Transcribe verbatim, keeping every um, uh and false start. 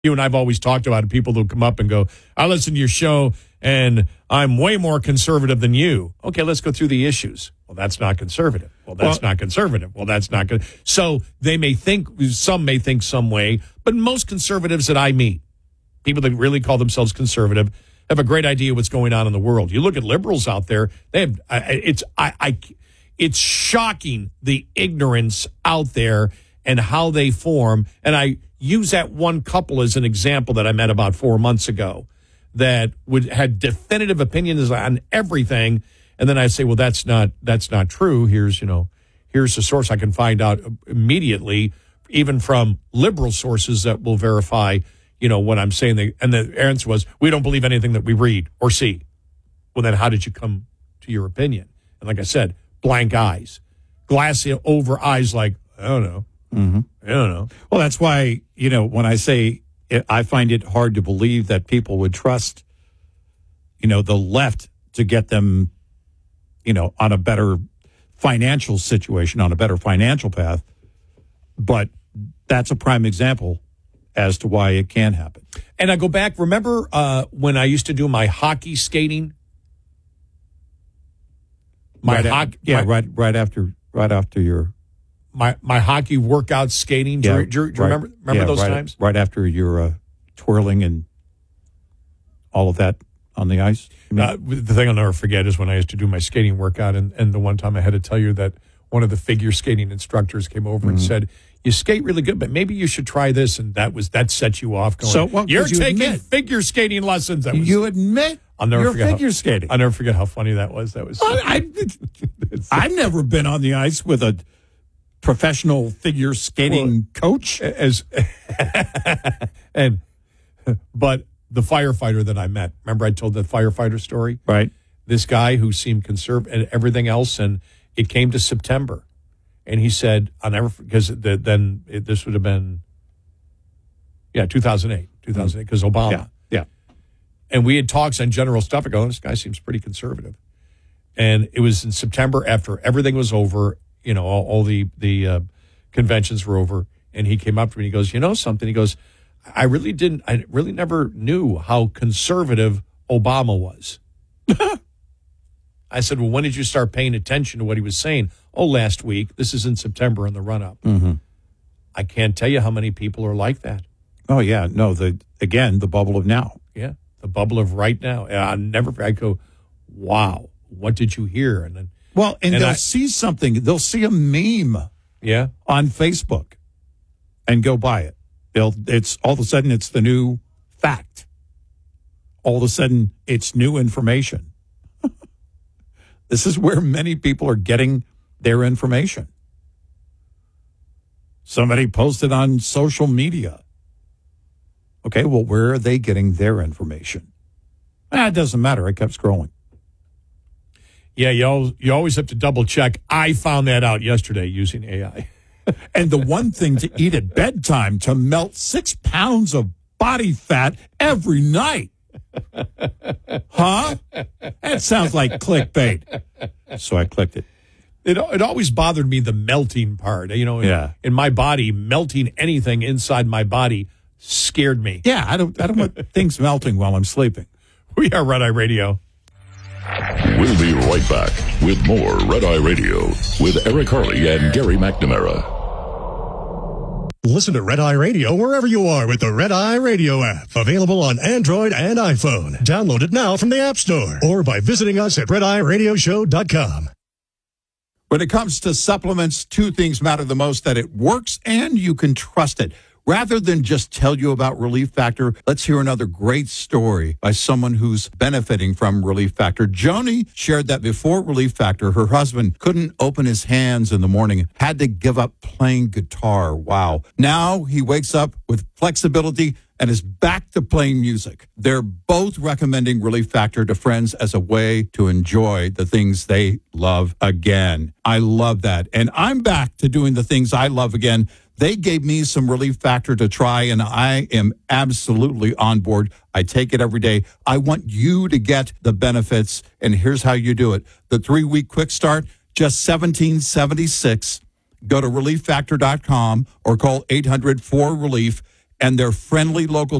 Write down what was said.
You and I've always talked about it, people who come up and go, I listen to your show and I'm way more conservative than you. Okay, let's go through the issues. Well, that's not conservative. Well, that's well, not conservative. Well, that's not good. So they may think, some may think some way, but most conservatives that I meet, people that really call themselves conservative, have a great idea what's going on in the world. You look at liberals out there, they have, it's, I, I, it's shocking the ignorance out there and how they form. And I use that one couple as an example that I met about four months ago that would had definitive opinions on everything. And then I say, well, that's not that's not true. Here's, you know, here's the source I can find out immediately, even from liberal sources that will verify, you know, what I'm saying. And the answer was, we don't believe anything that we read or see. Well, then how did you come to your opinion? And like I said, blank eyes, glassy over eyes like, I don't know. Mm-hmm. I don't know. Well, that's why, you know, when I say it, I find it hard to believe that people would trust, you know, the left to get them, you know, on a better financial situation, on a better financial path. But that's a prime example as to why it can happen. And I go back, remember uh, when I used to do my hockey skating? My right hockey, yeah, my, right, right after, right after your my my hockey workout skating. Do, yeah, you, do you right, remember remember yeah, those right, times? Right after your uh, twirling and all of that on the ice. Uh, the thing I'll never forget is when I used to do my skating workout, and, and the one time I had to tell you that one of the figure skating instructors came over mm-hmm. and said, you skate really good, but maybe you should try this, and that was that set you off. Going, so well, you're you taking admit, figure skating lessons. That was, you admit I'll never you're forget figure how, skating. I'll never forget how funny that was. That was. So, I, I, I've never been on the ice with a professional figure skating well, coach, as and but the firefighter that I met. Remember, I told that firefighter story, right? This guy who seemed conservative and everything else, and it came to September. And he said, I'll never, because the, then it, this would have been, yeah, two thousand eight, two thousand eight, because Obama. Yeah, yeah. And we had talks on general stuff. I go, this guy seems pretty conservative. And it was in September after everything was over, you know, all, all the, the uh, conventions were over. And he came up to me and he goes, you know something? He goes, I really didn't, I really never knew how conservative Obama was. I said, well, when did you start paying attention to what he was saying? Oh, last week. This is in September in the run-up. Mm-hmm. I can't tell you how many people are like that. Oh, yeah. No, the again, the bubble of now. Yeah, the bubble of right now. I never, I go, wow, what did you hear? And then, well, and, and they'll I, see something. They'll see a meme yeah, on Facebook and go buy it. They'll, it's all of a sudden, it's the new fact. All of a sudden, it's new information. This is where many people are getting their information. Somebody posted on social media. Okay, well, where are they getting their information? Ah, it doesn't matter. I kept scrolling. Yeah, you always, you always have to double check. I found that out yesterday using A I. And the one thing to eat at bedtime to melt six pounds of body fat every night. Huh? That sounds like clickbait. So I clicked it. It it always bothered me, the melting part. You know, in, yeah. in my body, melting anything inside my body scared me. Yeah, I don't I don't want things melting while I'm sleeping. We are Red Eye Radio. We'll be right back with more Red Eye Radio with Eric Harley and Gary McNamara. Listen to Red Eye Radio wherever you are with the Red Eye Radio app. Available on Android and iPhone. Download it now from the App Store or by visiting us at red eye radio show dot com. When it comes to supplements, two things matter the most: that it works and you can trust it. Rather than just tell you about Relief Factor, let's hear another great story by someone who's benefiting from Relief Factor. Joni shared that before Relief Factor, her husband couldn't open his hands in the morning, had to give up playing guitar. Wow. Now he wakes up with flexibility and is back to playing music. They're both recommending Relief Factor to friends as a way to enjoy the things they love again. I love that. And I'm back to doing the things I love again. They gave me some Relief Factor to try, and I am absolutely on board. I take it every day. I want you to get the benefits, and here's how you do it. The three-week quick start, just seventeen seventy-six. Go to relief factor dot com or call eight hundred four relief. and their friendly local